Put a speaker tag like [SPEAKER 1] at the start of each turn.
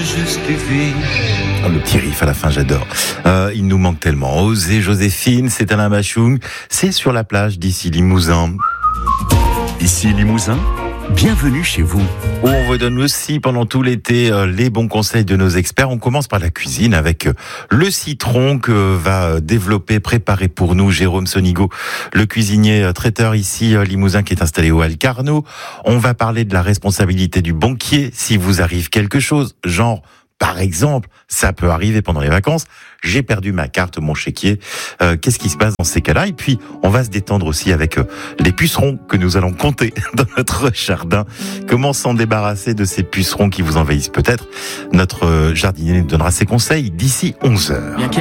[SPEAKER 1] Oh, le petit riff à la fin, j'adore. Il nous manque tellement. Osez Joséphine, c'est Alain Bachung. C'est sur la plage d'ici Limousin.
[SPEAKER 2] Ici Limousin, bienvenue chez vous.
[SPEAKER 1] On vous donne aussi pendant tout l'été les bons conseils de nos experts. On commence par la cuisine avec le citron que va préparer pour nous Jérôme Sonigo, le cuisinier traiteur ici Limousin qui est installé au Alcarno. On va parler de la responsabilité du banquier si vous arrive quelque chose, genre par exemple, ça peut arriver pendant les vacances, j'ai perdu ma carte, mon chéquier, qu'est-ce qui se passe dans ces cas-là? Et puis, on va se détendre aussi avec les pucerons que nous allons compter dans notre jardin. Comment s'en débarrasser de ces pucerons qui vous envahissent peut-être? Notre jardinier nous donnera ses conseils d'ici 11h.